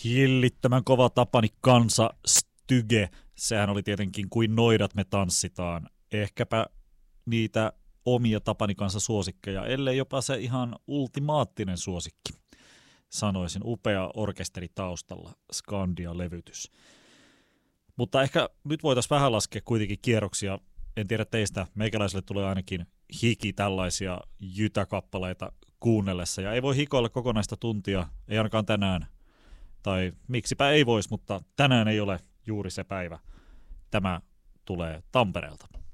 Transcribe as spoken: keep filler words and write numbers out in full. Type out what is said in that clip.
hillittömän kova Tapani kansa styge. Sehän oli tietenkin kuin noidat me tanssitaan. Ehkäpä niitä omia Tapani kansa suosikkeja, ellei jopa se ihan ultimaattinen suosikki. Sanoisin, upea orkesteri taustalla, Skandia-levytys. Mutta ehkä nyt voitaisiin vähän laskea kuitenkin kierroksia. En tiedä teistä, meikäläiselle tulee ainakin hiki tällaisia jytäkappaleita kuunnellessa. Ja ei voi hikoilla kokonaista tuntia, ei ainakaan tänään. Tai miksipä ei voisi, mutta tänään ei ole juuri se päivä. Tämä tulee Tampereelta.